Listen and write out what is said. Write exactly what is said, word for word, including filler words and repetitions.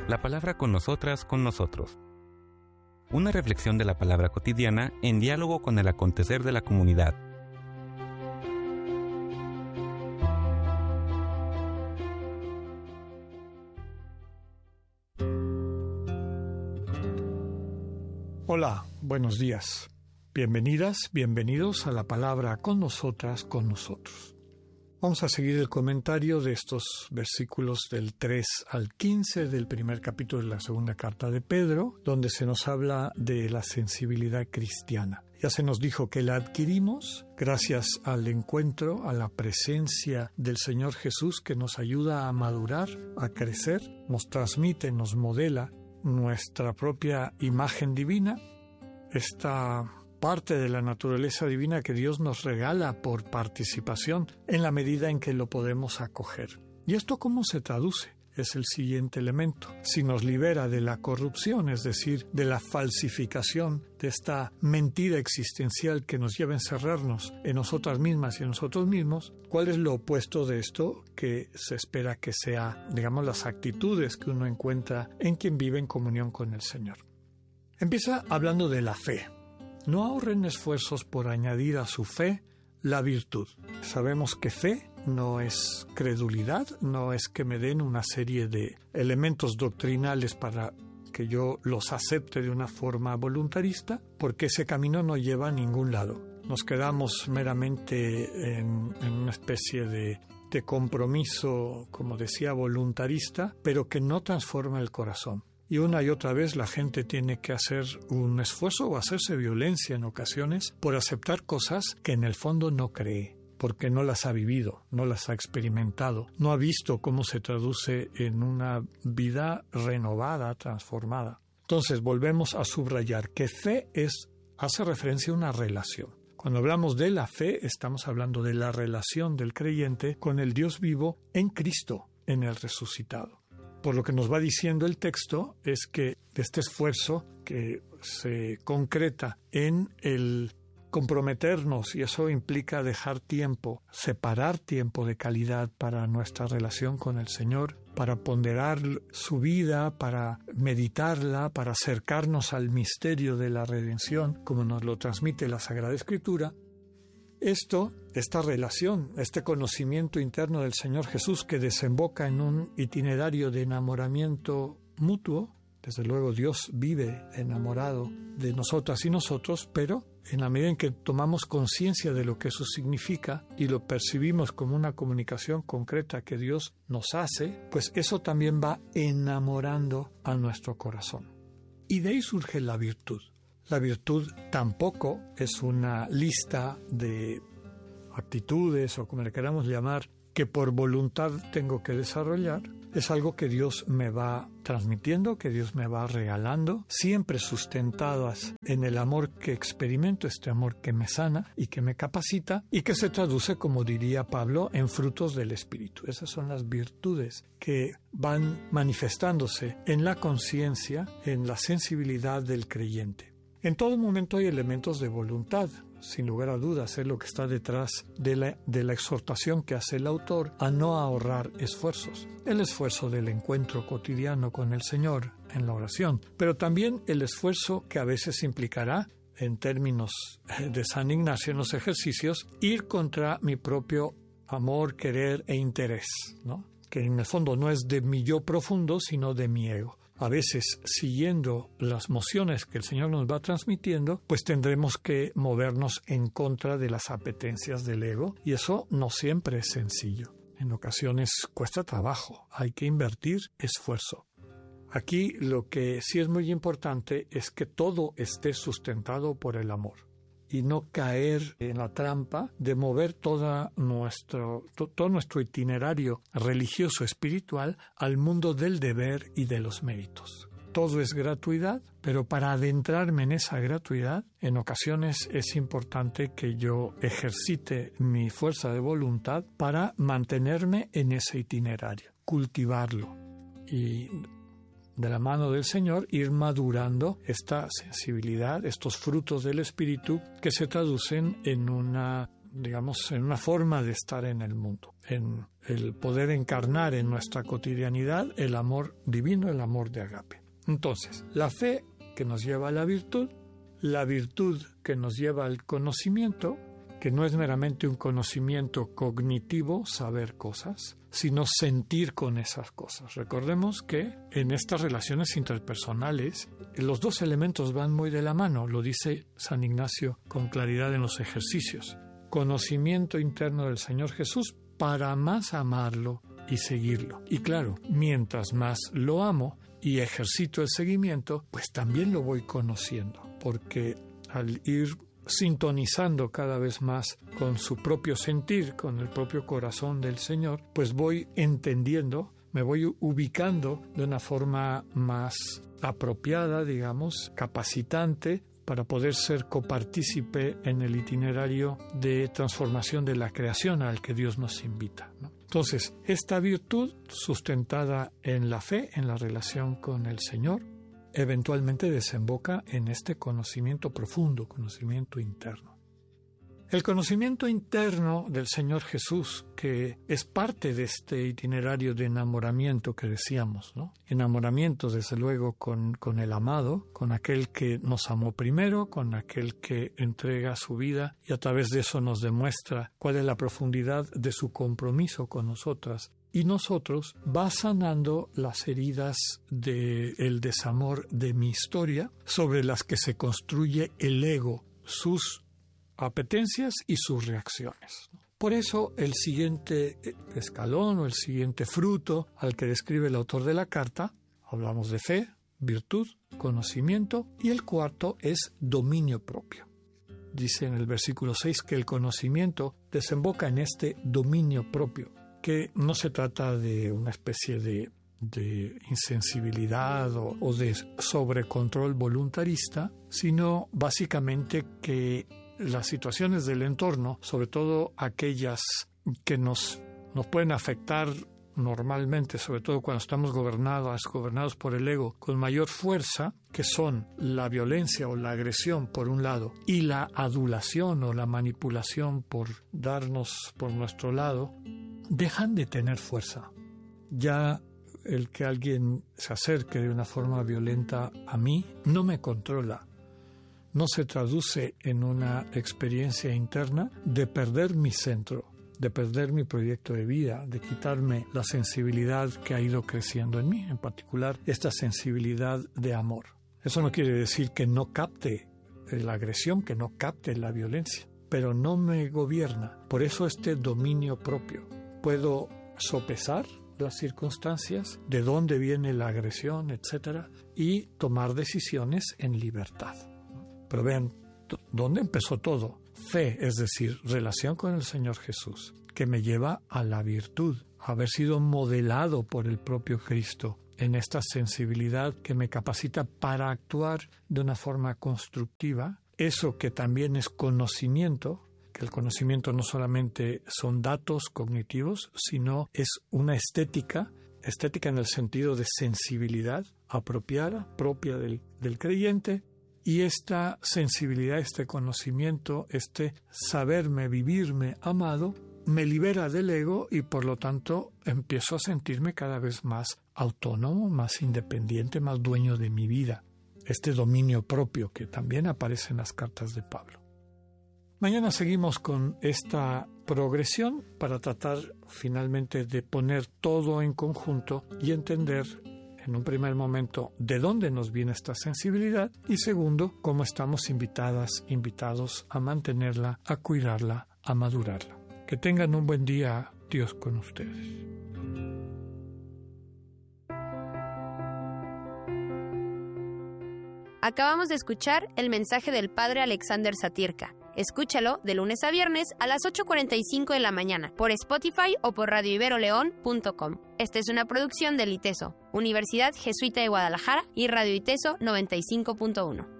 La palabra con nosotras, con nosotros. Una reflexión de la palabra cotidiana en diálogo con el acontecer de la comunidad. Hola, buenos días. Bienvenidas, bienvenidos a la palabra con nosotras, con nosotros. Vamos a seguir el comentario de estos versículos del tres al quince del primer capítulo de la segunda carta de Pedro, donde se nos habla de la sensibilidad cristiana. Ya se nos dijo que la adquirimos gracias al encuentro, a la presencia del Señor Jesús, que nos ayuda a madurar, a crecer, nos transmite, nos modela nuestra propia imagen divina, esta parte de la naturaleza divina que Dios nos regala por participación en la medida en que lo podemos acoger. ¿Y esto cómo se traduce? Es el siguiente elemento. Si nos libera de la corrupción, es decir, de la falsificación, de esta mentira existencial que nos lleva a encerrarnos en nosotras mismas y en nosotros mismos, ¿cuál es lo opuesto de esto que se espera que sea, digamos, las actitudes que uno encuentra en quien vive en comunión con el Señor? Empieza hablando de la fe. No ahorren esfuerzos por añadir a su fe la virtud. Sabemos que fe no es credulidad, no es que me den una serie de elementos doctrinales para que yo los acepte de una forma voluntarista, porque ese camino no lleva a ningún lado. Nos quedamos meramente en, en una especie de, de compromiso, como decía, voluntarista, pero que no transforma el corazón. Y una y otra vez la gente tiene que hacer un esfuerzo o hacerse violencia en ocasiones por aceptar cosas que en el fondo no cree, porque no las ha vivido, no las ha experimentado, no ha visto cómo se traduce en una vida renovada, transformada. Entonces volvemos a subrayar que fe es, hace referencia a una relación. Cuando hablamos de la fe, estamos hablando de la relación del creyente con el Dios vivo en Cristo, en el resucitado. Por lo que nos va diciendo el texto es que este esfuerzo que se concreta en el comprometernos, y eso implica dejar tiempo, separar tiempo de calidad para nuestra relación con el Señor, para ponderar su vida, para meditarla, para acercarnos al misterio de la redención, como nos lo transmite la Sagrada Escritura. Esto, esta relación, este conocimiento interno del Señor Jesús que desemboca en un itinerario de enamoramiento mutuo, desde luego Dios vive enamorado de nosotras y nosotros, pero en la medida en que tomamos conciencia de lo que eso significa y lo percibimos como una comunicación concreta que Dios nos hace, pues eso también va enamorando a nuestro corazón. Y de ahí surge la virtud. La virtud tampoco es una lista de actitudes o como le queramos llamar que por voluntad tengo que desarrollar. Es algo que Dios me va transmitiendo, que Dios me va regalando, siempre sustentadas en el amor que experimento, este amor que me sana y que me capacita y que se traduce, como diría Pablo, en frutos del Espíritu. Esas son las virtudes que van manifestándose en la conciencia, en la sensibilidad del creyente. En todo momento hay elementos de voluntad, sin lugar a dudas, es lo que está detrás de la, de la exhortación que hace el autor a no ahorrar esfuerzos. El esfuerzo del encuentro cotidiano con el Señor en la oración, pero también el esfuerzo que a veces implicará, en términos de San Ignacio en los ejercicios, ir contra mi propio amor, querer e interés, ¿no? Que en el fondo no es de mi yo profundo, sino de mi ego. A veces, siguiendo las mociones que el Señor nos va transmitiendo, pues tendremos que movernos en contra de las apetencias del ego, y eso no siempre es sencillo. En ocasiones cuesta trabajo, hay que invertir esfuerzo. Aquí lo que sí es muy importante es que todo esté sustentado por el amor y no caer en la trampa de mover toda nuestro, to, todo nuestro itinerario religioso espiritual al mundo del deber y de los méritos. Todo es gratuidad, pero para adentrarme en esa gratuidad, en ocasiones es importante que yo ejercite mi fuerza de voluntad para mantenerme en ese itinerario, cultivarlo y de la mano del Señor ir madurando esta sensibilidad, estos frutos del Espíritu que se traducen en una digamos, en una forma de estar en el mundo, en el poder encarnar en nuestra cotidianidad el amor divino, el amor de Agape. Entonces, la fe que nos lleva a la virtud, la virtud que nos lleva al conocimiento, que no es meramente un conocimiento cognitivo, saber cosas, sino sentir con esas cosas. Recordemos que en estas relaciones interpersonales los dos elementos van muy de la mano, lo dice San Ignacio con claridad en los ejercicios. Conocimiento interno del Señor Jesús para más amarlo y seguirlo. Y claro, mientras más lo amo y ejercito el seguimiento, pues también lo voy conociendo, porque al ir sintonizando cada vez más con su propio sentir, con el propio corazón del Señor, pues voy entendiendo, me voy ubicando de una forma más apropiada, digamos, capacitante, para poder ser copartícipe en el itinerario de transformación de la creación al que Dios nos invita, ¿no? Entonces, esta virtud sustentada en la fe, en la relación con el Señor, eventualmente desemboca en este conocimiento profundo, conocimiento interno. El conocimiento interno del Señor Jesús, que es parte de este itinerario de enamoramiento que decíamos, ¿no? Enamoramiento, desde luego, con, con el amado, con aquel que nos amó primero, con aquel que entrega su vida y a través de eso nos demuestra cuál es la profundidad de su compromiso con nosotras. Y nosotros va sanando las heridas del desamor de mi historia, sobre las que se construye el ego, sus apetencias y sus reacciones. Por eso el siguiente escalón o el siguiente fruto al que describe el autor de la carta, hablamos de fe, virtud, conocimiento, y el cuarto es dominio propio. Dice en el versículo seis que el conocimiento desemboca en este dominio propio, que no se trata de una especie de, de insensibilidad o, o de sobrecontrol voluntarista, sino básicamente que las situaciones del entorno, sobre todo aquellas que nos, nos pueden afectar normalmente, sobre todo cuando estamos gobernados, gobernados por el ego, con mayor fuerza, que son la violencia o la agresión por un lado y la adulación o la manipulación por darnos por nuestro lado, dejan de tener fuerza. Ya el que alguien se acerque de una forma violenta a mí no me controla. No se traduce en una experiencia interna de perder mi centro, de perder mi proyecto de vida, de quitarme la sensibilidad que ha ido creciendo en mí, en particular esta sensibilidad de amor. Eso no quiere decir que no capte la agresión, que no capte la violencia, pero no me gobierna. Por eso este dominio propio. Puedo sopesar las circunstancias, de dónde viene la agresión, etcétera, y tomar decisiones en libertad. Pero vean, ¿dónde empezó todo? Fe, es decir, relación con el Señor Jesús, que me lleva a la virtud, a haber sido modelado por el propio Cristo en esta sensibilidad que me capacita para actuar de una forma constructiva. Eso que también es conocimiento, que el conocimiento no solamente son datos cognitivos, sino es una estética, estética en el sentido de sensibilidad apropiada, propia del, del creyente. Y esta sensibilidad, este conocimiento, este saberme, vivirme amado, me libera del ego y por lo tanto empiezo a sentirme cada vez más autónomo, más independiente, más dueño de mi vida. Este dominio propio que también aparece en las cartas de Pablo. Mañana seguimos con esta progresión para tratar finalmente de poner todo en conjunto y entender en un primer momento de dónde nos viene esta sensibilidad y segundo, cómo estamos invitadas, invitados a mantenerla, a cuidarla, a madurarla. Que tengan un buen día, Dios con ustedes. Acabamos de escuchar el mensaje del Padre Alexander Satirka. Escúchalo de lunes a viernes a las ocho cuarenta y cinco de la mañana por Spotify o por radio ibero león punto com. Esta es una producción del ITESO, Universidad Jesuita de Guadalajara y Radio ITESO noventa y cinco punto uno.